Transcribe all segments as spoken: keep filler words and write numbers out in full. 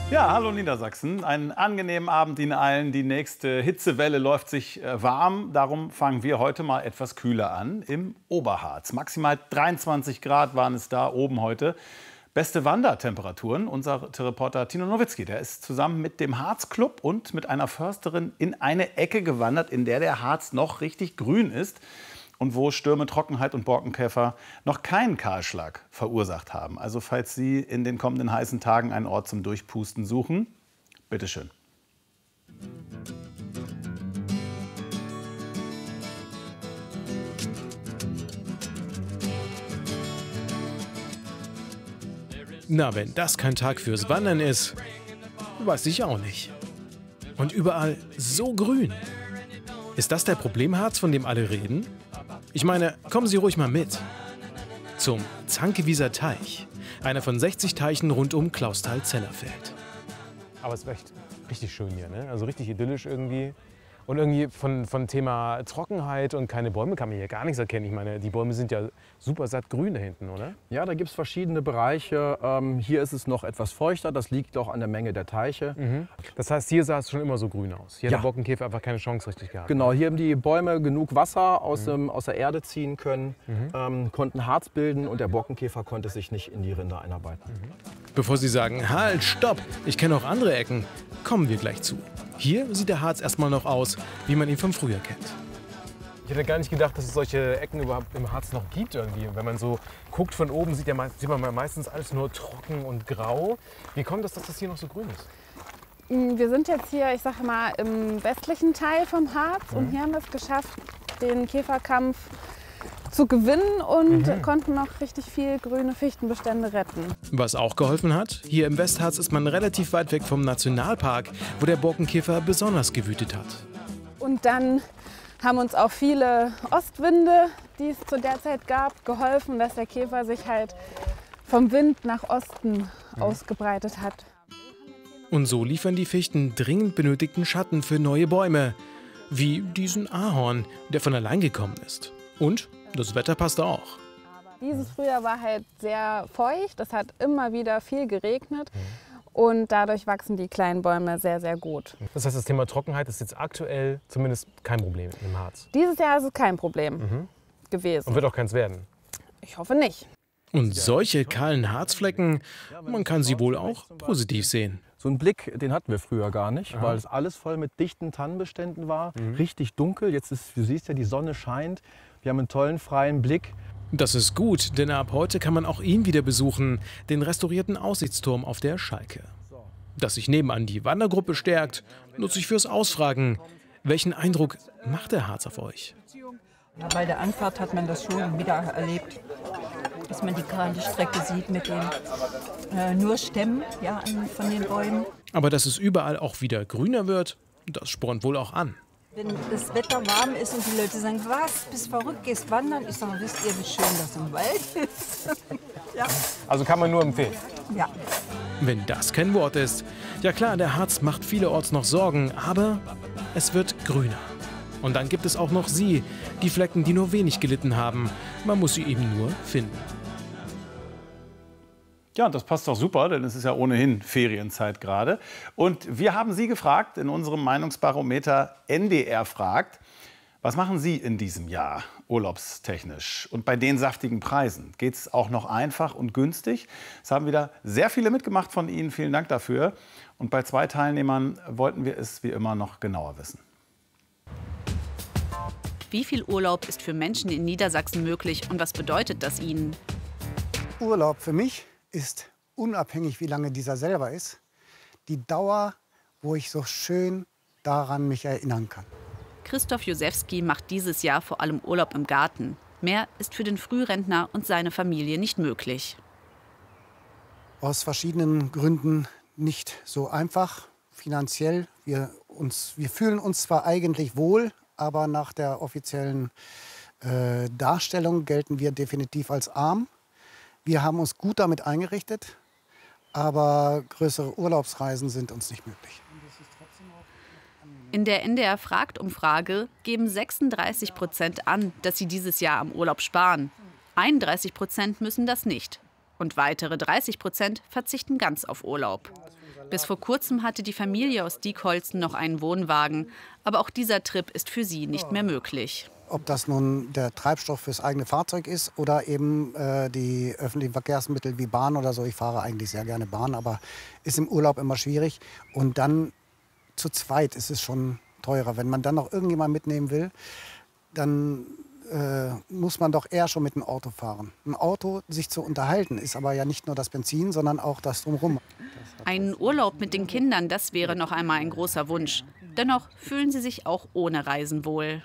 Ja, hallo Niedersachsen. Einen angenehmen Abend Ihnen allen. Die nächste Hitzewelle läuft sich äh, warm. Darum fangen wir heute mal etwas kühler an im Oberharz. Maximal dreiundzwanzig Grad waren es da oben heute. Beste Wandertemperaturen. Unser Reporter Tino Nowitzki, der ist zusammen mit dem Harzclub und mit einer Försterin in eine Ecke gewandert, in der der Harz noch richtig grün ist. Und wo Stürme, Trockenheit und Borkenkäfer noch keinen Kahlschlag verursacht haben. Also falls Sie in den kommenden heißen Tagen einen Ort zum Durchpusten suchen, bitteschön. Na, wenn das kein Tag fürs Wandern ist, weiß ich auch nicht. Und überall so grün. Ist das der Problemharz, von dem alle reden? Ich meine, kommen Sie ruhig mal mit. Zum Zankewieser Teich. Einer von sechzig Teichen rund um Clausthal-Zellerfeld. Aber es ist echt richtig schön hier, ne? Also richtig idyllisch irgendwie. Und irgendwie von, von Thema Trockenheit und keine Bäume kann man hier gar nichts erkennen. Ich meine, die Bäume sind ja super satt grün da hinten, oder? Ja, da gibt es verschiedene Bereiche. Ähm, hier ist es noch etwas feuchter. Das liegt auch an der Menge der Teiche. Mhm. Das heißt, hier sah es schon immer so grün aus. Hier ja. hat der Borkenkäfer einfach keine Chance richtig gehabt. Genau, hier haben die Bäume genug Wasser aus, mhm. dem, aus der Erde ziehen können, mhm. ähm, konnten Harz bilden und der Borkenkäfer konnte sich nicht in die Rinde einarbeiten. Mhm. Bevor Sie sagen, halt, stopp, ich kenne auch andere Ecken, kommen wir gleich zu. Hier sieht der Harz erstmal noch aus, wie man ihn vom Frühjahr kennt. Ich hätte gar nicht gedacht, dass es solche Ecken überhaupt im Harz noch gibt irgendwie. Wenn man so guckt von oben, sieht, ja, sieht man meistens alles nur trocken und grau. Wie kommt es, dass das hier noch so grün ist? Wir sind jetzt hier, ich sage mal, im westlichen Teil vom Harz mhm. und hier haben wir es geschafft, den Käferkampf zu gewinnen und mhm. konnten noch richtig viel grüne Fichtenbestände retten. Was auch geholfen hat, hier im Westharz ist man relativ weit weg vom Nationalpark, wo der Borkenkäfer besonders gewütet hat. Und dann haben uns auch viele Ostwinde, die es zu der Zeit gab, geholfen, dass der Käfer sich halt vom Wind nach Osten mhm. ausgebreitet hat. Und so liefern die Fichten dringend benötigten Schatten für neue Bäume, wie diesen Ahorn, der von allein gekommen ist. Und das Wetter passt auch. Dieses Frühjahr war halt sehr feucht, es hat immer wieder viel geregnet und dadurch wachsen die kleinen Bäume sehr, sehr gut. Das heißt, das Thema Trockenheit ist jetzt aktuell zumindest kein Problem im Harz? Dieses Jahr ist es kein Problem mhm. gewesen. Und wird auch keins werden? Ich hoffe nicht. Und solche kahlen Harzflecken, man kann sie wohl auch positiv sehen. So einen Blick, den hatten wir früher gar nicht, Aha. weil es alles voll mit dichten Tannenbeständen war. Mhm. Richtig dunkel, jetzt ist, du siehst ja, die Sonne scheint. Wir haben einen tollen freien Blick. Das ist gut, denn ab heute kann man auch ihn wieder besuchen, den restaurierten Aussichtsturm auf der Schalke. Dass sich nebenan die Wandergruppe stärkt, nutze ich fürs Ausfragen. Welchen Eindruck macht der Harz auf euch? Ja, bei der Anfahrt hat man das schon wieder erlebt, dass man die kahle Strecke sieht mit den äh, nur Stämmen ja, von den Bäumen. Aber dass es überall auch wieder grüner wird, das spornt wohl auch an. Wenn das Wetter warm ist und die Leute sagen, was, bist verrückt, gehst wandern? Ich sage, wisst ihr, wie schön das im Wald ist? Ja. Also kann man nur empfehlen? Ja. Wenn das kein Wort ist. Ja klar, der Harz macht vielerorts noch Sorgen, aber es wird grüner. Und dann gibt es auch noch Sie, die Flecken, die nur wenig gelitten haben. Man muss sie eben nur finden. Ja, das passt doch super, denn es ist ja ohnehin Ferienzeit gerade. Und wir haben Sie gefragt in unserem Meinungsbarometer N D R fragt, was machen Sie in diesem Jahr urlaubstechnisch? Und bei den saftigen Preisen, geht es auch noch einfach und günstig? Es haben wieder sehr viele mitgemacht von Ihnen, vielen Dank dafür. Und bei zwei Teilnehmern wollten wir es wie immer noch genauer wissen. Wie viel Urlaub ist für Menschen in Niedersachsen möglich und was bedeutet das ihnen? Urlaub für mich ist unabhängig, wie lange dieser selber ist, die Dauer, wo ich so schön daran mich erinnern kann. Christoph Josewski macht dieses Jahr vor allem Urlaub im Garten. Mehr ist für den Frührentner und seine Familie nicht möglich. Aus verschiedenen Gründen nicht so einfach finanziell. Wir, uns, wir fühlen uns zwar eigentlich wohl, aber nach der offiziellen äh, Darstellung gelten wir definitiv als arm. Wir haben uns gut damit eingerichtet, aber größere Urlaubsreisen sind uns nicht möglich. In der N D R-Fragt-Umfrage geben sechsunddreißig Prozent an, dass sie dieses Jahr am Urlaub sparen. einunddreißig Prozent müssen das nicht. Und weitere dreißig Prozent verzichten ganz auf Urlaub. Bis vor kurzem hatte die Familie aus Diekholzen noch einen Wohnwagen. Aber auch dieser Trip ist für sie nicht mehr möglich. Ob das nun der Treibstoff fürs eigene Fahrzeug ist oder eben äh, die öffentlichen Verkehrsmittel wie Bahn oder so. Ich fahre eigentlich sehr gerne Bahn, aber ist im Urlaub immer schwierig. Und dann zu zweit ist es schon teurer. Wenn man dann noch irgendjemand mitnehmen will, dann äh, muss man doch eher schon mit dem Auto fahren. Ein Auto, sich zu unterhalten, ist aber ja nicht nur das Benzin, sondern auch das Drumherum. Ein Urlaub mit den Kindern, das wäre noch einmal ein großer Wunsch. Dennoch fühlen sie sich auch ohne Reisen wohl.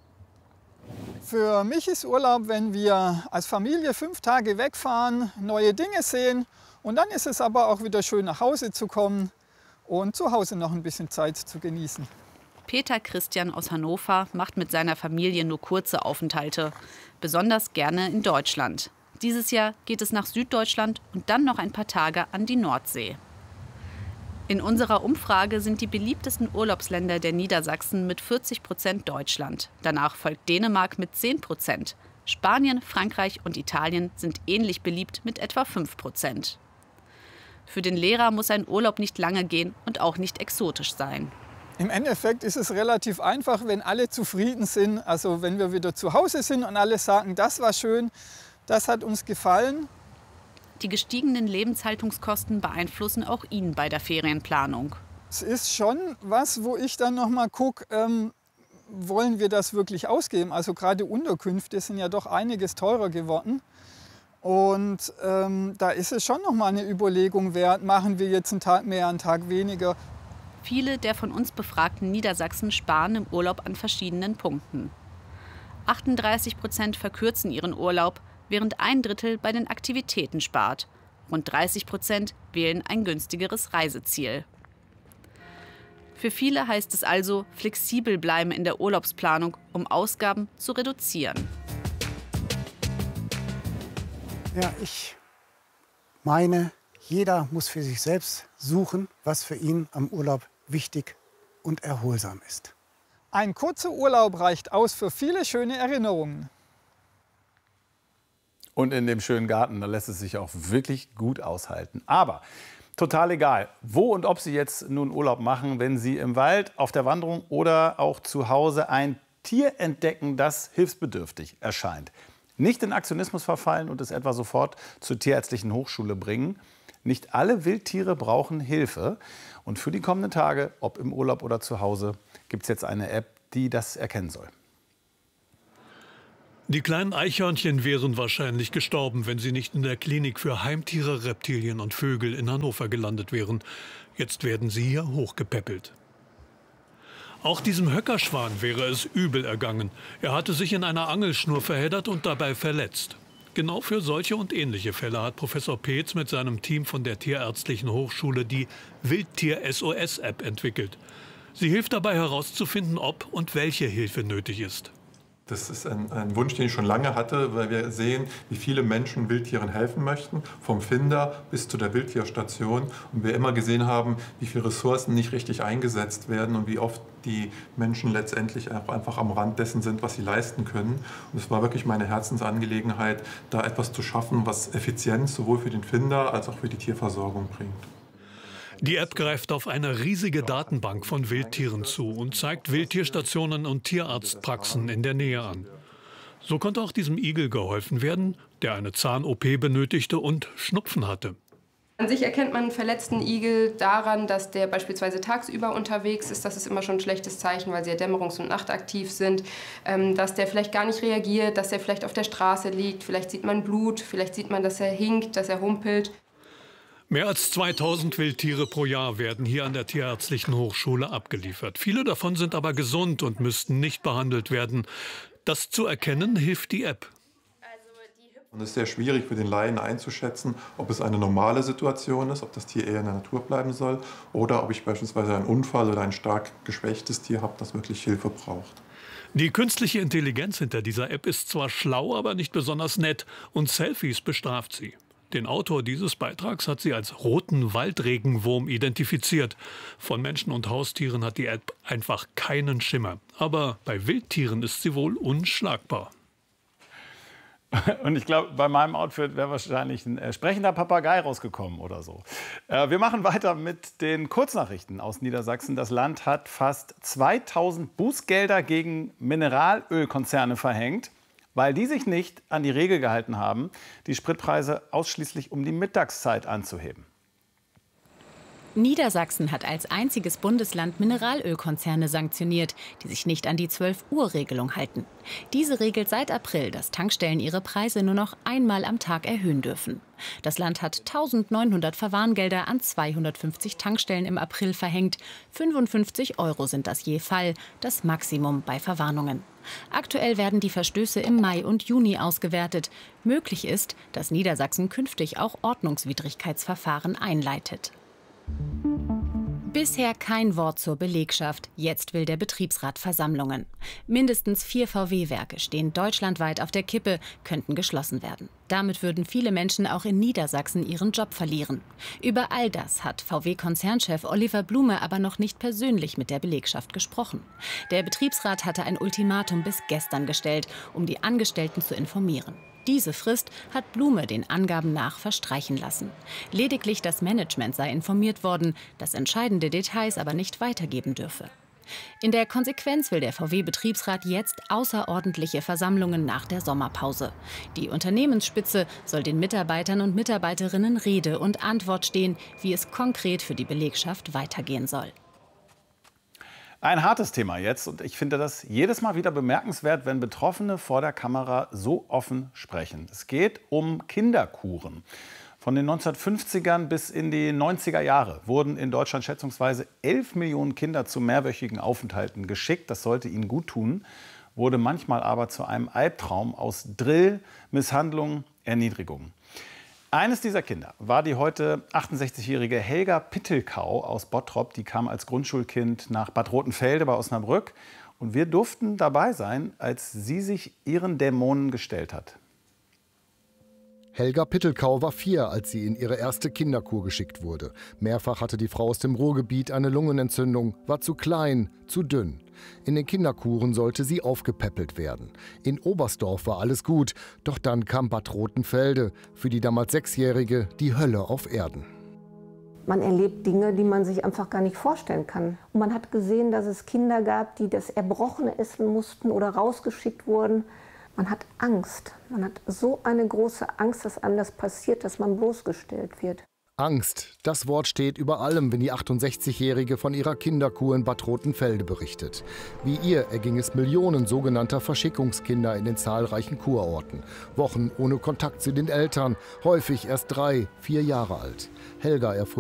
Für mich ist Urlaub, wenn wir als Familie fünf Tage wegfahren, neue Dinge sehen. Und dann ist es aber auch wieder schön, nach Hause zu kommen und zu Hause noch ein bisschen Zeit zu genießen. Peter Christian aus Hannover macht mit seiner Familie nur kurze Aufenthalte. Besonders gerne in Deutschland. Dieses Jahr geht es nach Süddeutschland und dann noch ein paar Tage an die Nordsee. In unserer Umfrage sind die beliebtesten Urlaubsländer der Niedersachsen mit vierzig Prozent Deutschland. Danach folgt Dänemark mit zehn Prozent. Spanien, Frankreich und Italien sind ähnlich beliebt mit etwa fünf Prozent. Für den Lehrer muss ein Urlaub nicht lange gehen und auch nicht exotisch sein. Im Endeffekt ist es relativ einfach, wenn alle zufrieden sind. Also wenn wir wieder zu Hause sind und alle sagen, das war schön, das hat uns gefallen. Die gestiegenen Lebenshaltungskosten beeinflussen auch ihn bei der Ferienplanung. Es ist schon was, wo ich dann noch mal gucke, ähm, wollen wir das wirklich ausgeben? Also gerade Unterkünfte sind ja doch einiges teurer geworden. Und ähm, da ist es schon noch mal eine Überlegung wert, machen wir jetzt einen Tag mehr, einen Tag weniger. Viele der von uns befragten Niedersachsen sparen im Urlaub an verschiedenen Punkten. achtunddreißig Prozent verkürzen ihren Urlaub, während ein Drittel bei den Aktivitäten spart. Rund dreißig Prozent wählen ein günstigeres Reiseziel. Für viele heißt es also, flexibel bleiben in der Urlaubsplanung, um Ausgaben zu reduzieren. Ja, ich meine, jeder muss für sich selbst suchen, was für ihn am Urlaub wichtig und erholsam ist. Ein kurzer Urlaub reicht aus für viele schöne Erinnerungen. Und in dem schönen Garten, da lässt es sich auch wirklich gut aushalten. Aber total egal, wo und ob Sie jetzt nun Urlaub machen, wenn Sie im Wald, auf der Wanderung oder auch zu Hause ein Tier entdecken, das hilfsbedürftig erscheint. Nicht in Aktionismus verfallen und es etwa sofort zur Tierärztlichen Hochschule bringen. Nicht alle Wildtiere brauchen Hilfe. Und für die kommenden Tage, ob im Urlaub oder zu Hause, gibt es jetzt eine App, die das erkennen soll. Die kleinen Eichhörnchen wären wahrscheinlich gestorben, wenn sie nicht in der Klinik für Heimtiere, Reptilien und Vögel in Hannover gelandet wären. Jetzt werden sie hier hochgepäppelt. Auch diesem Höckerschwan wäre es übel ergangen. Er hatte sich in einer Angelschnur verheddert und dabei verletzt. Genau für solche und ähnliche Fälle hat Professor Peetz mit seinem Team von der Tierärztlichen Hochschule die Wildtier-S O S-App entwickelt. Sie hilft dabei herauszufinden, ob und welche Hilfe nötig ist. Das ist ein, ein Wunsch, den ich schon lange hatte, weil wir sehen, wie viele Menschen Wildtieren helfen möchten, vom Finder bis zu der Wildtierstation. Und wir immer gesehen haben, wie viele Ressourcen nicht richtig eingesetzt werden und wie oft die Menschen letztendlich auch einfach am Rand dessen sind, was sie leisten können. Und es war wirklich meine Herzensangelegenheit, da etwas zu schaffen, was Effizienz sowohl für den Finder als auch für die Tierversorgung bringt. Die App greift auf eine riesige Datenbank von Wildtieren zu und zeigt Wildtierstationen und Tierarztpraxen in der Nähe an. So konnte auch diesem Igel geholfen werden, der eine Zahn-O P benötigte und Schnupfen hatte. An sich erkennt man einen verletzten Igel daran, dass der beispielsweise tagsüber unterwegs ist. Das ist immer schon ein schlechtes Zeichen, weil sie ja dämmerungs- und nachtaktiv sind. Ähm, dass der vielleicht gar nicht reagiert, dass er vielleicht auf der Straße liegt. Vielleicht sieht man Blut, vielleicht sieht man, dass er hinkt, dass er humpelt. Mehr als zweitausend Wildtiere pro Jahr werden hier an der Tierärztlichen Hochschule abgeliefert. Viele davon sind aber gesund und müssten nicht behandelt werden. Das zu erkennen hilft die App. Und es ist sehr schwierig für den Laien einzuschätzen, ob es eine normale Situation ist, ob das Tier eher in der Natur bleiben soll oder ob ich beispielsweise einen Unfall oder ein stark geschwächtes Tier habe, das wirklich Hilfe braucht. Die künstliche Intelligenz hinter dieser App ist zwar schlau, aber nicht besonders nett und Selfies bestraft sie. Den Autor dieses Beitrags hat sie als roten Waldregenwurm identifiziert. Von Menschen und Haustieren hat die App einfach keinen Schimmer. Aber bei Wildtieren ist sie wohl unschlagbar. Und ich glaube, bei meinem Outfit wäre wahrscheinlich ein äh, sprechender Papagei rausgekommen oder so. Äh, wir machen weiter mit den Kurznachrichten aus Niedersachsen. Das Land hat fast zweitausend Bußgelder gegen Mineralölkonzerne verhängt, weil die sich nicht an die Regel gehalten haben, die Spritpreise ausschließlich um die Mittagszeit anzuheben. Niedersachsen hat als einziges Bundesland Mineralölkonzerne sanktioniert, die sich nicht an die zwölf Uhr Regelung halten. Diese regelt seit April, dass Tankstellen ihre Preise nur noch einmal am Tag erhöhen dürfen. Das Land hat eintausendneunhundert Verwarngelder an zweihundertfünfzig Tankstellen im April verhängt. fünfundfünfzig Euro sind das je Fall, das Maximum bei Verwarnungen. Aktuell werden die Verstöße im Mai und Juni ausgewertet. Möglich ist, dass Niedersachsen künftig auch Ordnungswidrigkeitsverfahren einleitet. Bisher kein Wort zur Belegschaft. Jetzt will der Betriebsrat Versammlungen. Mindestens vier V W-Werke stehen deutschlandweit auf der Kippe, könnten geschlossen werden. Damit würden viele Menschen auch in Niedersachsen ihren Job verlieren. Über all das hat V W-Konzernchef Oliver Blume aber noch nicht persönlich mit der Belegschaft gesprochen. Der Betriebsrat hatte ein Ultimatum bis gestern gestellt, um die Angestellten zu informieren. Diese Frist hat Blume den Angaben nach verstreichen lassen. Lediglich das Management sei informiert worden, das entscheidende Details aber nicht weitergeben dürfe. In der Konsequenz will der V W-Betriebsrat jetzt außerordentliche Versammlungen nach der Sommerpause. Die Unternehmensspitze soll den Mitarbeitern und Mitarbeiterinnen Rede und Antwort stehen, wie es konkret für die Belegschaft weitergehen soll. Ein hartes Thema jetzt und ich finde das jedes Mal wieder bemerkenswert, wenn Betroffene vor der Kamera so offen sprechen. Es geht um Kinderkuren. Von den neunzehnhundertfünfzigern bis in die neunziger Jahre wurden in Deutschland schätzungsweise elf Millionen Kinder zu mehrwöchigen Aufenthalten geschickt. Das sollte ihnen gut tun, wurde manchmal aber zu einem Albtraum aus Drill, Misshandlungen, Erniedrigungen. Eines dieser Kinder war die heute achtundsechzigjährige Helga Pittelkau aus Bottrop. Die kam als Grundschulkind nach Bad Rotenfelde bei Osnabrück. Und wir durften dabei sein, als sie sich ihren Dämonen gestellt hat. Helga Pittelkau war vier, als sie in ihre erste Kinderkur geschickt wurde. Mehrfach hatte die Frau aus dem Ruhrgebiet eine Lungenentzündung, war zu klein, zu dünn. In den Kinderkuren sollte sie aufgepäppelt werden. In Oberstdorf war alles gut, doch dann kam Bad Rotenfelde, für die damals Sechsjährige die Hölle auf Erden. Man erlebt Dinge, die man sich einfach gar nicht vorstellen kann. Und man hat gesehen, dass es Kinder gab, die das Erbrochene essen mussten oder rausgeschickt wurden. Man hat Angst. Man hat so eine große Angst, dass einem das passiert, dass man bloßgestellt wird. Angst, das Wort steht über allem, wenn die achtundsechzigjährige von ihrer Kinderkur in Bad Rotenfelde berichtet. Wie ihr erging es Millionen sogenannter Verschickungskinder in den zahlreichen Kurorten. Wochen ohne Kontakt zu den Eltern, häufig erst drei, vier Jahre alt. Helga erfuhr